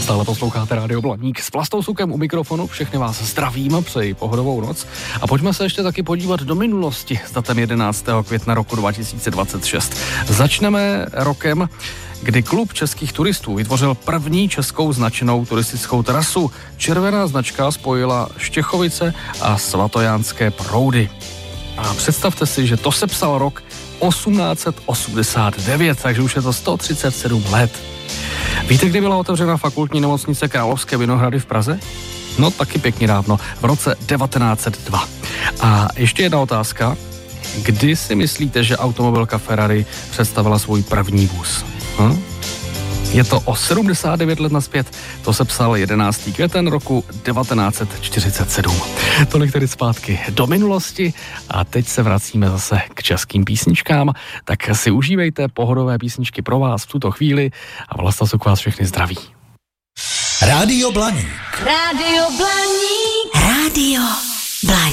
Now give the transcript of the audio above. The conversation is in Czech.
Stále posloucháte Rádio Blaník s Vlastou Sukem u mikrofonu. Všechny vás zdravím, přeji pohodovou noc. A pojďme se ještě taky podívat do minulosti s datem 11. května roku 2026. Začneme rokem, kdy klub českých turistů vytvořil první českou značenou turistickou trasu. Červená značka spojila Štěchovice a Svatojánské proudy. A představte si, že to sepsal rok 1889, takže už je to 137 let. Víte, kdy byla otevřena fakultní nemocnice Královské Vinohrady v Praze? No taky pěkně dávno, v roce 1902. A ještě jedna otázka. Kdy si myslíte, že automobilka Ferrari představila svůj první vůz? Je to o 79 let nazpět, to sepsal 11. květen roku 1947. Tolik tedy zpátky do minulosti a teď se vracíme zase k českým písničkám, tak si užívejte pohodové písničky pro vás v tuto chvíli a Vlasta Suk vás všechny zdraví. Rádio Blaník. Rádio Blaník.